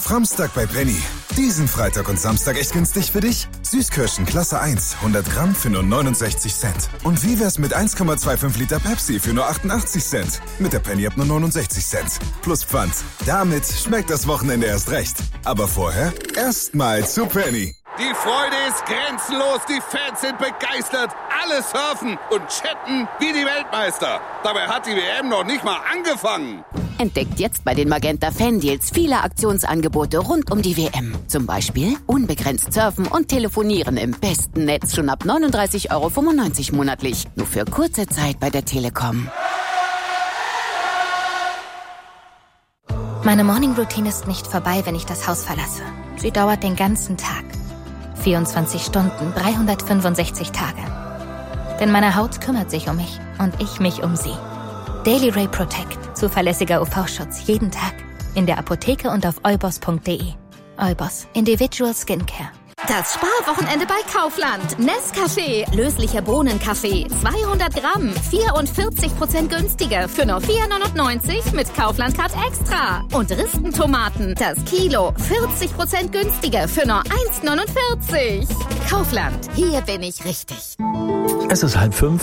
Framstag bei Penny. Diesen Freitag und Samstag echt günstig für dich? Süßkirschen Klasse 1, 100 Gramm für nur 69 Cent. Und wie wär's mit 1,25 Liter Pepsi für nur 88 Cent? Mit der Penny ab nur 69 Cent. Plus Pfand. Damit schmeckt das Wochenende erst recht. Aber vorher erstmal zu Penny. Die Freude ist grenzenlos, die Fans sind begeistert, alle surfen und chatten wie die Weltmeister. Dabei hat die WM noch nicht mal angefangen. Entdeckt jetzt bei den Magenta Fan-Deals viele Aktionsangebote rund um die WM. Zum Beispiel unbegrenzt surfen und telefonieren im besten Netz schon ab 39,95 € monatlich. Nur für kurze Zeit bei der Telekom. Meine Morning-Routine ist nicht vorbei, wenn ich das Haus verlasse. Sie dauert den ganzen Tag. 24 Stunden, 365 Tage. Denn meine Haut kümmert sich um mich und ich mich um sie. Daily Ray Protect. Zuverlässiger UV-Schutz jeden Tag. In der Apotheke und auf eubos.de. Eubos. Individual Skincare. Das Sparwochenende bei Kaufland. Nescafé, löslicher Bohnenkaffee, 200 Gramm, 44% günstiger für nur 4,99 mit Kaufland Card Extra. Und Ristentomaten, das Kilo, 40% günstiger für nur 1,49. Kaufland, hier bin ich richtig. Es ist 4:30.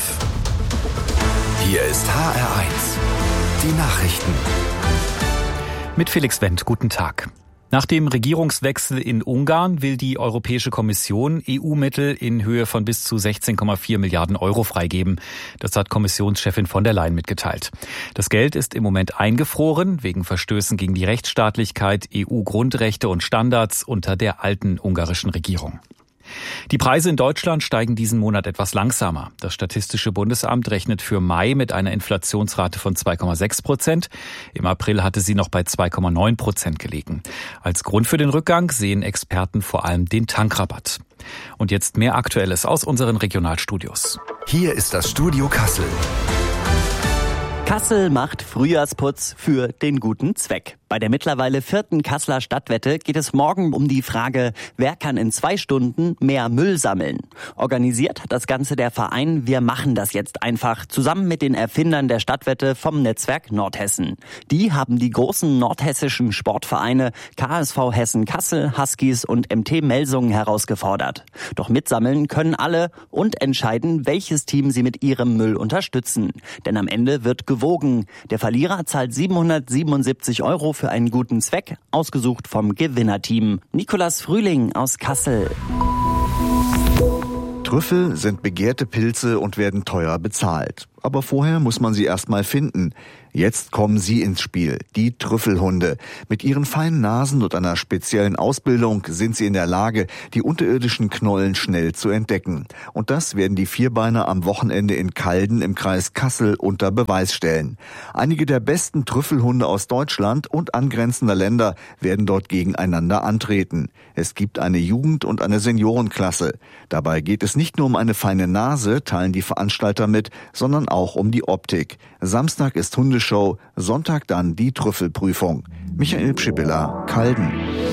Hier ist HR1, die Nachrichten. Mit Felix Wendt, guten Tag. Nach dem Regierungswechsel in Ungarn will die Europäische Kommission EU-Mittel in Höhe von bis zu 16,4 Milliarden € freigeben. Das hat Kommissionschefin von der Leyen mitgeteilt. Das Geld ist im Moment eingefroren, wegen Verstößen gegen die Rechtsstaatlichkeit, EU-Grundrechte und Standards unter der alten ungarischen Regierung. Die Preise in Deutschland steigen diesen Monat etwas langsamer. Das Statistische Bundesamt rechnet für Mai mit einer Inflationsrate von 2,6%. Im April hatte sie noch bei 2,9% gelegen. Als Grund für den Rückgang sehen Experten vor allem den Tankrabatt. Und jetzt mehr Aktuelles aus unseren Regionalstudios. Hier ist das Studio Kassel. Kassel macht Frühjahrsputz für den guten Zweck. Bei der mittlerweile 4. Kasseler Stadtwette geht es morgen um die Frage, wer kann in 2 Stunden mehr Müll sammeln. Organisiert hat das Ganze der Verein Wir machen das jetzt einfach, zusammen mit den Erfindern der Stadtwette vom Netzwerk Nordhessen. Die haben die großen nordhessischen Sportvereine KSV Hessen Kassel, Huskies und MT Melsungen herausgefordert. Doch mitsammeln können alle und entscheiden, welches Team sie mit ihrem Müll unterstützen. Denn am Ende wird gewogen. Der Verlierer zahlt 777 € für einen guten Zweck, ausgesucht vom Gewinnerteam. Nicolas Frühling aus Kassel. Trüffel sind begehrte Pilze und werden teuer bezahlt. Aber vorher muss man sie erstmal finden. Jetzt kommen sie ins Spiel, die Trüffelhunde. Mit ihren feinen Nasen und einer speziellen Ausbildung sind sie in der Lage, die unterirdischen Knollen schnell zu entdecken. Und das werden die Vierbeiner am Wochenende in Calden im Kreis Kassel unter Beweis stellen. Einige der besten Trüffelhunde aus Deutschland und angrenzender Länder werden dort gegeneinander antreten. Es gibt eine Jugend- und eine Seniorenklasse. Dabei geht es nicht nur um eine feine Nase, teilen die Veranstalter mit, sondern auch um die Optik. Samstag ist Hundeshow, Sonntag dann die Trüffelprüfung. Michael Pschibilla, Calden.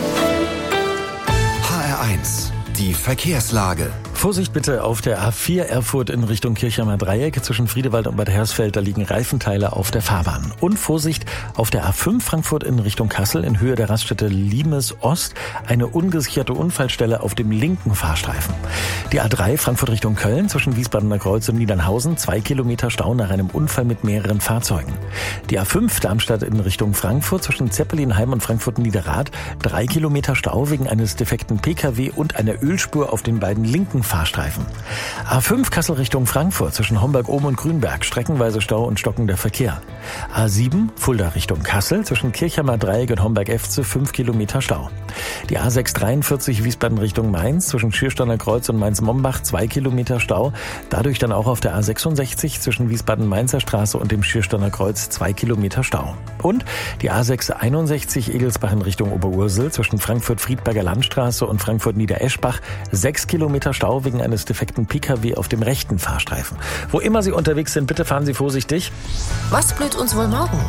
HR1, die Verkehrslage. Vorsicht bitte auf der A4 Erfurt in Richtung Kirchheimer Dreieck. Zwischen Friedewald und Bad Hersfeld, da liegen Reifenteile auf der Fahrbahn. Und Vorsicht auf der A5 Frankfurt in Richtung Kassel in Höhe der Raststätte Limes Ost. Eine ungesicherte Unfallstelle auf dem linken Fahrstreifen. Die A3 Frankfurt Richtung Köln zwischen Wiesbadener Kreuz und Niedernhausen. 2 Kilometer Stau nach einem Unfall mit mehreren Fahrzeugen. Die A5 Darmstadt in Richtung Frankfurt zwischen Zeppelinheim und Frankfurt-Niederrad. 3 Kilometer Stau wegen eines defekten Pkw und einer Ölspur auf den beiden linken Fahrstreifen. A5 Kassel Richtung Frankfurt zwischen Homberg-Ohm und Grünberg, streckenweise Stau und stockender Verkehr. A7 Fulda Richtung Kassel zwischen Kirchheimer Dreieck und Homberg-Efze 5 Kilometer Stau. Die A6 43 Wiesbaden Richtung Mainz zwischen Schiersteiner Kreuz und Mainz-Mombach 2 Kilometer Stau. Dadurch dann auch auf der A66 zwischen Wiesbaden-Mainzer Straße und dem Schiersteiner Kreuz 2 Kilometer Stau. Und die A6 61 Egelsbach in Richtung Oberursel zwischen Frankfurt-Friedberger Landstraße und Frankfurt-Niedereschbach 6 Kilometer Stau wegen eines defekten Pkw auf dem rechten Fahrstreifen. Wo immer Sie unterwegs sind, bitte fahren Sie vorsichtig. Was blüht uns wohl morgen?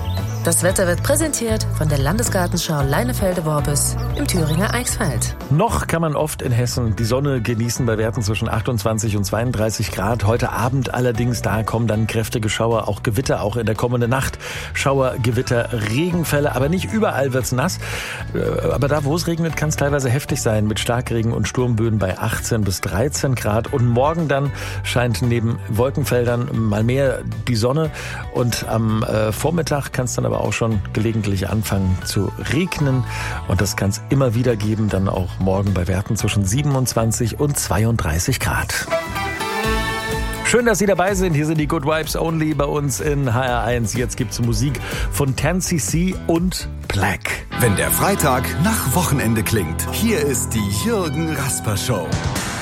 Das Wetter wird präsentiert von der Landesgartenschau Leinefelde-Worbis im Thüringer Eichsfeld. Noch kann man oft in Hessen die Sonne genießen bei Werten zwischen 28 und 32 Grad. Heute Abend allerdings, da kommen dann kräftige Schauer, auch Gewitter, auch in der kommenden Nacht. Schauer, Gewitter, Regenfälle, aber nicht überall wird's nass. Aber da, wo es regnet, kann es teilweise heftig sein mit Starkregen und Sturmböen bei 18 bis 13 Grad. Und morgen dann scheint neben Wolkenfeldern mal mehr die Sonne. Und am Vormittag kann es dann aber auch schon gelegentlich anfangen zu regnen. Und das kann es immer wieder geben, dann auch morgen bei Werten zwischen 27 und 32 Grad. Schön, dass Sie dabei sind. Hier sind die Good Vibes Only bei uns in HR1. Jetzt gibt's Musik von 10cc und Black. Wenn der Freitag nach Wochenende klingt, hier ist die Jürgen Rasper Show.